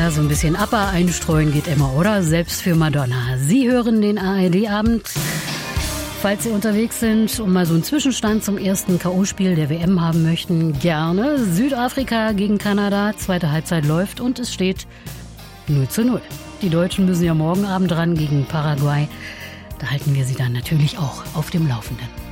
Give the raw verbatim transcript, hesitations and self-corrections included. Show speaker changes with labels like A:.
A: Ja, so ein bisschen Upper einstreuen geht immer, oder? Selbst für Madonna. Sie hören den A R D-Abend. Falls Sie unterwegs sind und mal so einen Zwischenstand zum ersten K O-Spiel der W M haben möchten, gerne. Südafrika gegen Kanada, zweite Halbzeit läuft und es steht null zu null. Die Deutschen müssen ja morgen Abend ran gegen Paraguay. Da halten wir Sie dann natürlich auch auf dem Laufenden.